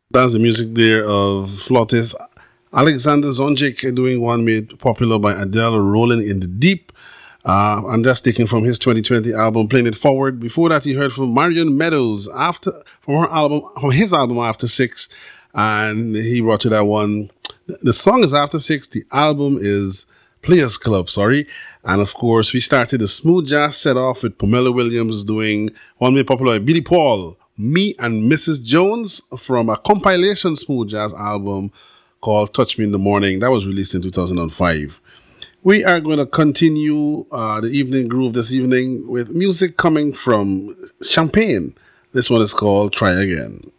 That's the music there of flautist Alexander Zonjic doing one made popular by Adele, Rolling in the Deep. And that's taken from his 2020 album, Playing It Forward. Before that, you heard from Marion Meadows from his album After Six, and he brought you that one. The song is After Six. The album is Players Club. Sorry, and of course, we started the smooth jazz set off with Pamela Williams doing one made popular by Billy Paul, Me and Mrs. Jones, from a compilation smooth jazz album called Touch Me in the Morning. That was released in 2005. We are going to continue the evening groove this evening with music coming from Champagne. This one is called Try Again.